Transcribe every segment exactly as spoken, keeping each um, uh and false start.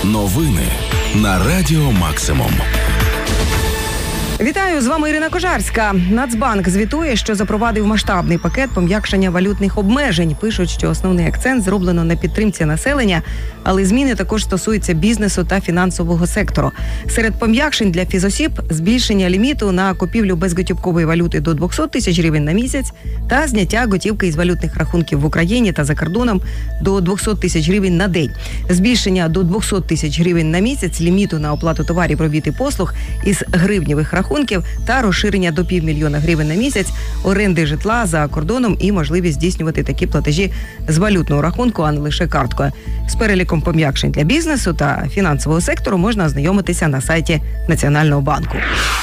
Новини на Радіо Максимум. Вітаю, з вами Ірина Кожарська. Нацбанк звітує, що запровадив масштабний пакет пом'якшення валютних обмежень. Пишуть, що основний акцент зроблено на підтримці населення, але зміни також стосуються бізнесу та фінансового сектору. Серед пом'якшень для фізосіб – збільшення ліміту на купівлю безготівкової валюти до двісті тисяч гривень на місяць та зняття готівки із валютних рахунків в Україні та за кордоном до двісті тисяч гривень на день. Збільшення до двісті тисяч гривень на місяць ліміту на оплату товарів, робіт і послуг із гривневих рахунків та розширення до півмільйона гривень на місяць оренди житла за кордоном і можливість здійснювати такі платежі з валютного рахунку, а не лише карткою. З переліком пом'якшень для бізнесу та фінансового сектору можна ознайомитися на сайті Національного банку.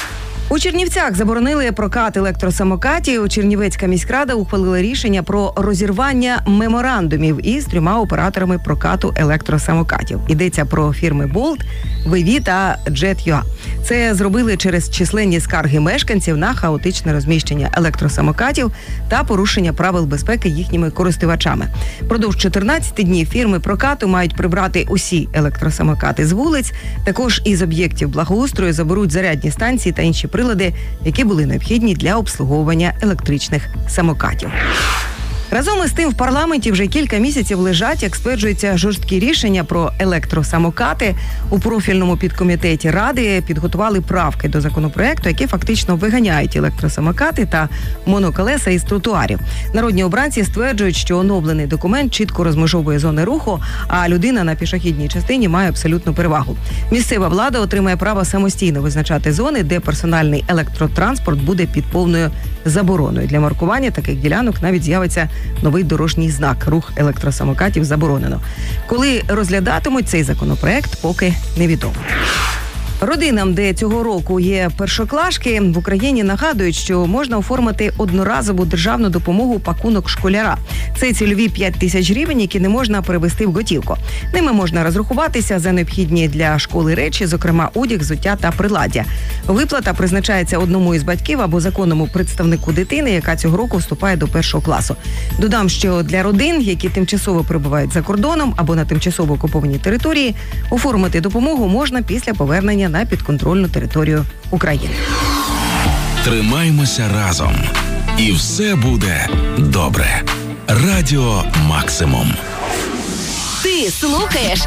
У Чернівцях заборонили прокат електросамокатів. Чернівецька міськрада ухвалила рішення про розірвання меморандумів із трьома операторами прокату електросамокатів. Йдеться про фірми Bolt, ві ві та Jet.ua. Це зробили через численні скарги мешканців на хаотичне розміщення електросамокатів та порушення правил безпеки їхніми користувачами. Продовж чотирнадцяти днів фірми прокату мають прибрати усі електросамокати з вулиць. Також із об'єктів благоустрою заберуть зарядні станції та інші прилади, які були необхідні для обслуговування електричних самокатів. Разом із тим в парламенті вже кілька місяців лежать, як стверджується, жорсткі рішення про електросамокати. У профільному підкомітеті Ради підготували правки до законопроекту, які фактично виганяють електросамокати та моноколеса із тротуарів. Народні обранці стверджують, що оновлений документ чітко розмежовує зони руху, а людина на пішохідній частині має абсолютну перевагу. Місцева влада отримає право самостійно визначати зони, де персональний електротранспорт буде під повною забороною. Для маркування таких ділянок навіть з'явиться новий дорожній знак «Рух електросамокатів заборонено». Коли розглядатимуть цей законопроект, поки невідомо. Родинам, де цього року є першоклашки, в Україні нагадують, що можна оформити одноразову державну допомогу «Пакунок школяра». Це цільові п'ять тисяч гривень, які не можна перевести в готівку. Ними можна розрахуватися за необхідні для школи речі, зокрема одяг, взуття та приладдя. Виплата призначається одному із батьків або законному представнику дитини, яка цього року вступає до першого класу. Додам, що для родин, які тимчасово перебувають за кордоном або на тимчасово окупованій території, оформити допомогу можна після повернення на підконтрольну територію України. Тримаймося разом. І все буде добре. Радіо Максимум. Ти слухаєш